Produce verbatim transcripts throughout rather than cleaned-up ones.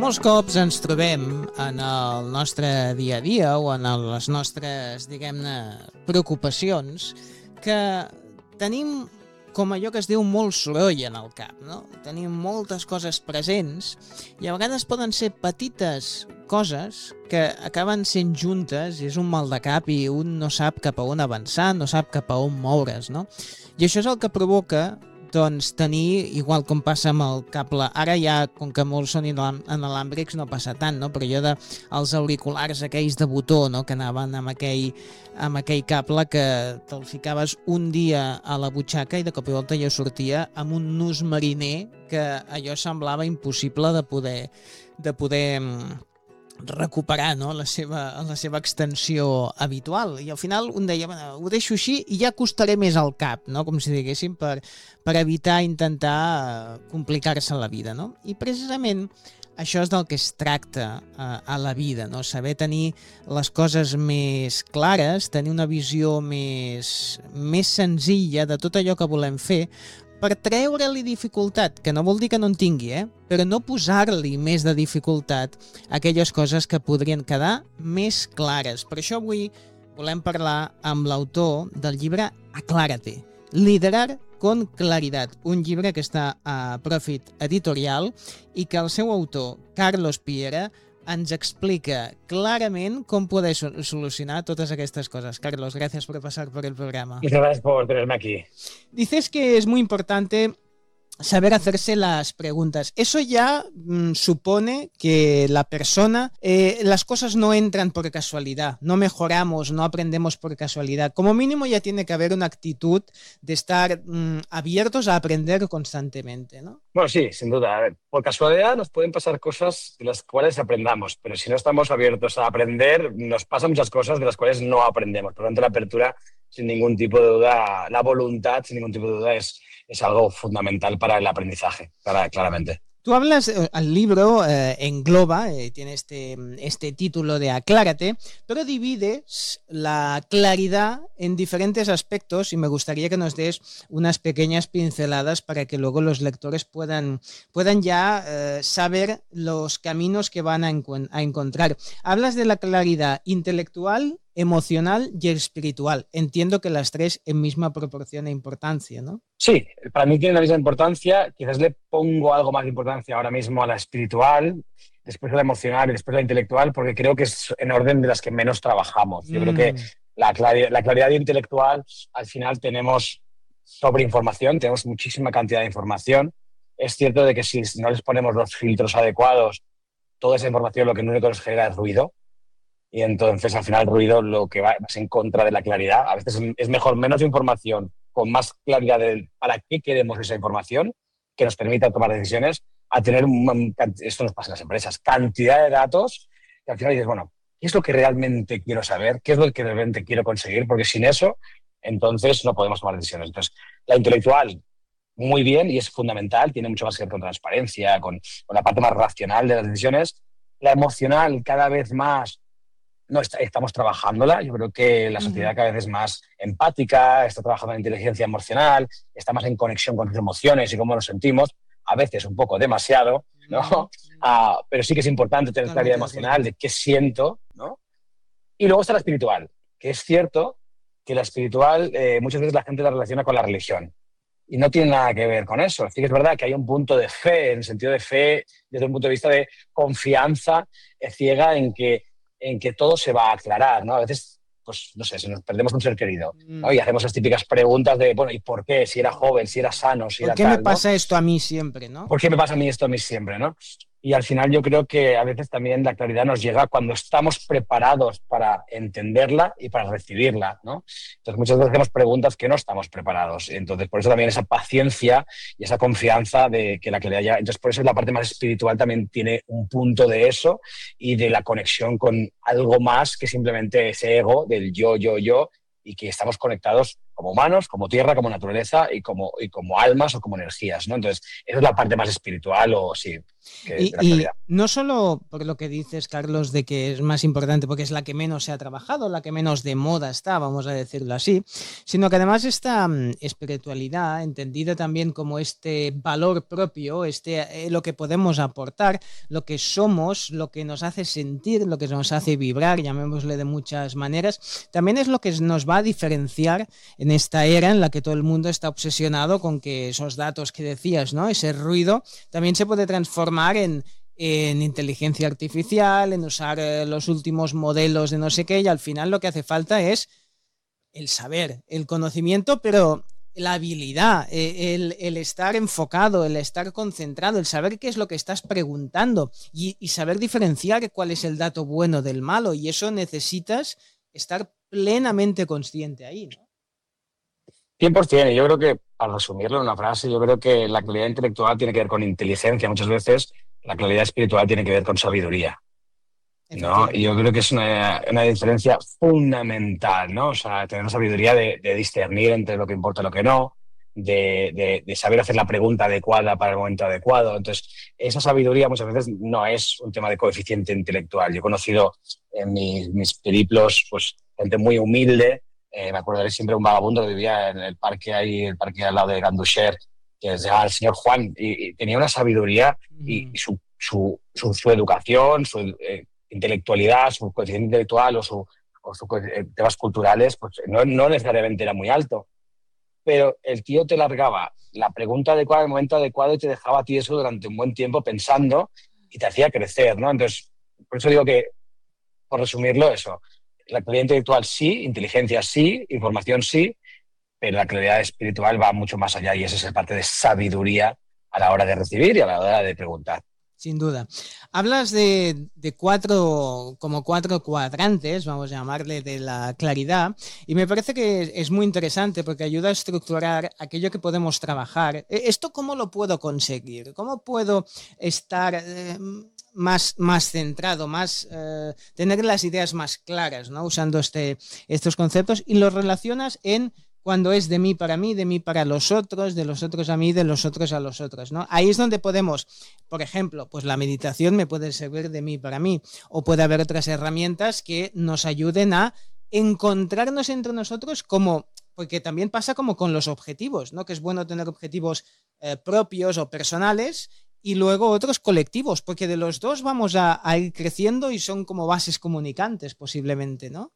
Molts cops ens trobem en el nostre dia a dia o en les nostres, diguem-ne, preocupacions que tenim, com allò que es diu, molt soroll en el cap, no? Tenim moltes coses presents i a vegades poden ser petites coses que acaben sent juntes i és un mal de cap i un no sap cap a on avançar, no sap cap a on moure's, no? I això és el que provoca doncs tenir, igual com passa amb el cable, ara ja, com que molts són inalàmbrics, no passa tant, no? Però allò dels auriculars aquells de botó, no? Que anaven amb aquell, amb aquell cable que te'l ficaves un dia a la butxaca i de cop i volta ja sortia amb un nus mariner que allò semblava impossible de poder, de poder recuperar, no? la, seva, la seva extensió habitual. I al final un deia, bueno, ho deixo així i ja costaré més al cap, no? Com si diguéssim, per, per evitar intentar complicar-se la vida, no? I precisament això és del que es tracta a, a la vida, no? Saber tenir les coses més clares, tenir una visió més, més senzilla de tot allò que volem fer, per treure-li dificultat, que no vol dir que no en tingui, eh? Però no posar-li més de dificultat a aquelles coses que podrien quedar més clares. Per això avui volem parlar amb l'autor del llibre Aclárate, liderar con claridad, un llibre que està a Profit Editorial i que el seu autor, Carlos Piera, ens explica clarament com poder solucionar todas estas cosas. Carlos, gracias por pasar por el programa. Muchas gracias por tenerme aquí. Dices que es muy importante saber hacerse las preguntas. Eso ya mmm, supone que la persona, eh, las cosas no entran por casualidad, no mejoramos, no aprendemos por casualidad. Como mínimo ya tiene que haber una actitud de estar mmm, abiertos a aprender constantemente, ¿no? Bueno, sí, sin duda. A ver, por casualidad nos pueden pasar cosas de las cuales aprendamos, pero si no estamos abiertos a aprender, nos pasan muchas cosas de las cuales no aprendemos. Por lo tanto, la apertura, sin ningún tipo de duda, la voluntad, sin ningún tipo de duda, es es algo fundamental para el aprendizaje, para, claramente. Tú hablas, el libro eh, engloba, eh, tiene este, este título de Aclárate, pero divides la claridad en diferentes aspectos y me gustaría que nos des unas pequeñas pinceladas para que luego los lectores puedan, puedan ya eh, saber los caminos que van a, encu- a encontrar. Hablas de la claridad intelectual, emocional y espiritual. Entiendo que las tres en misma proporción e importancia, ¿no? Sí, para mí tienen la misma importancia. Quizás le pongo algo más de importancia ahora mismo a la espiritual, después a la emocional y después a la intelectual, porque creo que es en orden de las que menos trabajamos. Yo mm. creo que la, clari- la claridad intelectual, al final tenemos sobreinformación, tenemos muchísima cantidad de información. Es cierto de que si no les ponemos los filtros adecuados, toda esa información lo que único nos genera es ruido. Y entonces, al final, el ruido lo que va es en contra de la claridad. A veces es mejor menos información, con más claridad de para qué queremos esa información, que nos permita tomar decisiones, a tener, un, esto nos pasa en las empresas, cantidad de datos, que al final dices, bueno, ¿qué es lo que realmente quiero saber? ¿Qué es lo que realmente quiero conseguir? Porque sin eso, entonces no podemos tomar decisiones. Entonces, la intelectual, muy bien, y es fundamental, tiene mucho más que ver con transparencia, con, con la parte más racional de las decisiones. La emocional, cada vez más, no está, estamos trabajándola. Yo creo que la sociedad uh-huh. cada vez es más empática, está trabajando en inteligencia emocional, está más en conexión con sus emociones y cómo nos sentimos, a veces un poco demasiado, ¿no? Uh-huh. Uh, pero sí que es importante tener claro, claridad emocional de qué siento, ¿no? Y luego está la espiritual, que es cierto que la espiritual eh, muchas veces la gente la relaciona con la religión y no tiene nada que ver con eso. Sí que es verdad que hay un punto de fe, en el sentido de fe desde un punto de vista de confianza eh, ciega en que en que todo se va a aclarar, ¿no? A veces, pues, no sé, si nos perdemos un ser querido, ¿no? Y hacemos las típicas preguntas de, bueno, ¿y por qué? Si era joven, si era sano, si era tal, ¿por qué me ¿no? pasa esto a mí siempre, no? ¿Por qué me pasa a mí esto a mí siempre, no? Y al final yo creo que a veces también la claridad nos llega cuando estamos preparados para entenderla y para recibirla, ¿no? Entonces muchas veces hacemos preguntas que no estamos preparados. Entonces por eso también esa paciencia y esa confianza de que la claridad ya... Entonces por eso la parte más espiritual también tiene un punto de eso y de la conexión con algo más que simplemente ese ego del yo, yo, yo, y que estamos conectados como humanos, como tierra, como naturaleza y como, y como almas o como energías, ¿no? Entonces, esa es la parte más espiritual o sí. que Y, de la y claridad. no solo por lo que dices, Carlos, de que es más importante porque es la que menos se ha trabajado, la que menos de moda está, vamos a decirlo así, sino que además esta mm, espiritualidad, entendida también como este valor propio, este, eh, lo que podemos aportar, lo que somos, lo que nos hace sentir, lo que nos hace vibrar, llamémosle de muchas maneras, también es lo que nos va a diferenciar en esta era en la que todo el mundo está obsesionado con que esos datos que decías, ¿no? Ese ruido también se puede transformar en, en inteligencia artificial, en usar eh, los últimos modelos de no sé qué, y al final lo que hace falta es el saber, el conocimiento, pero la habilidad, eh, el, el estar enfocado, el estar concentrado, el saber qué es lo que estás preguntando y, y saber diferenciar cuál es el dato bueno del malo, y eso necesitas estar plenamente consciente ahí, ¿no? cien por ciento. Y yo creo que, para resumirlo en una frase, yo creo que la claridad intelectual tiene que ver con inteligencia. Muchas veces la claridad espiritual tiene que ver con sabiduría, ¿no? Y yo Efectivamente. creo que es una, una diferencia fundamental, ¿no? O sea, tener sabiduría de, de discernir entre lo que importa y lo que no, de, de, de saber hacer la pregunta adecuada para el momento adecuado. Entonces, esa sabiduría muchas veces no es un tema de coeficiente intelectual. Yo he conocido en mis, mis periplos, pues, gente muy humilde. Eh, me acordaré siempre de un vagabundo que vivía en el parque ahí, el parque al lado de Ganduxer, que se llama el señor Juan, y, y tenía una sabiduría y, y su, su, su, su educación, su eh, intelectualidad, su coeficiente intelectual o su, o su eh, temas culturales, pues no, no necesariamente era muy alto, pero el tío te largaba la pregunta adecuada en el momento adecuado y te dejaba a ti eso durante un buen tiempo pensando y te hacía crecer, ¿no? Entonces, por eso digo que, por resumirlo, eso, la claridad intelectual sí, inteligencia sí, información sí, pero la claridad espiritual va mucho más allá y esa es la parte de sabiduría a la hora de recibir y a la hora de preguntar. Sin duda. Hablas de, de cuatro, como cuatro cuadrantes, vamos a llamarle, de la claridad, y me parece que es muy interesante porque ayuda a estructurar aquello que podemos trabajar. ¿Esto cómo lo puedo conseguir? ¿Cómo puedo estar eh, más, más centrado, más eh, tener las ideas más claras, ¿no? Usando este, estos conceptos, y los relacionas en cuando es de mí para mí, de mí para los otros, de los otros a mí, de los otros a los otros, ¿no? Ahí es donde podemos, por ejemplo, pues la meditación me puede servir de mí para mí, o puede haber otras herramientas que nos ayuden a encontrarnos entre nosotros como, porque también pasa como con los objetivos, ¿no? Que es bueno tener objetivos eh, propios o personales y luego otros colectivos, porque de los dos vamos a, a ir creciendo y son como bases comunicantes posiblemente, ¿no?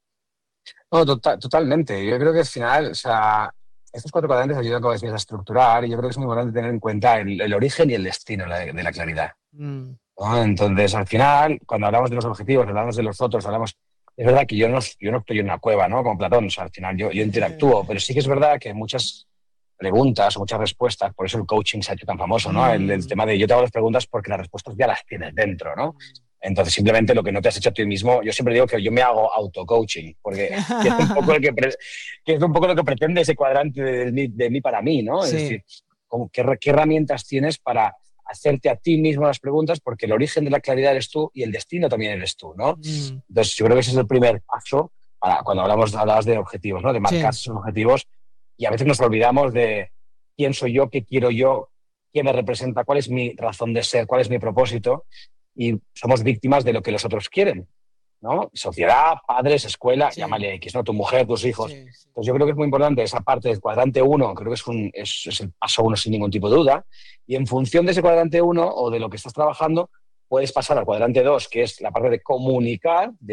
No, total, totalmente. Yo creo que al final, o sea, estos cuatro cuadrantes ayudan, como decías, a estructurar y yo creo que es muy importante tener en cuenta el, el origen y el destino de, de la claridad, Mm. ¿no? Entonces, al final, cuando hablamos de los objetivos, hablamos de los otros, hablamos... Es verdad que yo no, yo no estoy en una cueva, ¿no? Como Platón, o sea, al final yo, yo interactúo, pero sí que es verdad que muchas preguntas o muchas respuestas, por eso el coaching se ha hecho tan famoso, ¿no? El, el Mm. tema de yo te hago las preguntas porque las respuestas ya las tienes dentro, ¿no? Entonces, simplemente lo que no te has hecho a ti mismo, yo siempre digo que yo me hago auto-coaching, porque que es un poco, el que, pre, que es un poco lo que pretende ese cuadrante de, de, de mí para mí, ¿no? Es Sí. decir, ¿qué, ¿qué herramientas tienes para hacerte a ti mismo las preguntas? Porque el origen de la claridad eres tú y el destino también eres tú, ¿no? Mm. Entonces, yo creo que ese es el primer paso para cuando hablamos hablabas de objetivos, ¿no? De marcar Sí. esos objetivos y a veces nos olvidamos de quién soy yo, qué quiero yo, qué me representa, cuál es mi razón de ser, cuál es mi propósito. Y somos víctimas de lo que los otros quieren, ¿no? Sociedad, padres, escuela, Sí. llámale X, ¿no? Tu mujer, tus hijos. Sí, sí. Entonces yo creo que es muy importante esa parte del cuadrante uno, creo que es, un, es, es el paso uno sin ningún tipo de duda, y en función de ese cuadrante uno o de lo que estás trabajando, puedes pasar al cuadrante dos, que es la parte de comunicar, de